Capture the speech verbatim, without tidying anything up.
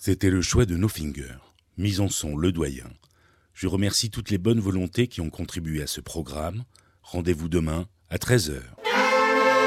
C'était le choix de No Finger. Mise en son, Le Doyen. Je remercie toutes les bonnes volontés qui ont contribué à ce programme. Rendez-vous demain à treize heures.